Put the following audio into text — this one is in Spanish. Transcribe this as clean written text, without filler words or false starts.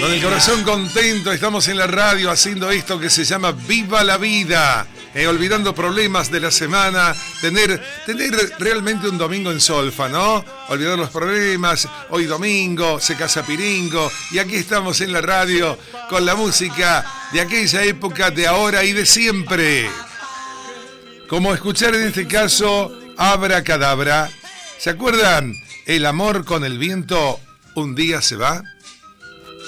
Con el corazón contento estamos en la radio haciendo esto que se llama Viva la Vida. Olvidando problemas de la semana, tener realmente un domingo en solfa, ¿no? Olvidar los problemas, hoy domingo, se casa Piringo, y aquí estamos en la radio con la música de aquella época, de ahora y de siempre. Como escuchar en este caso, Abracadabra. ¿Se acuerdan? El amor con el viento un día se va.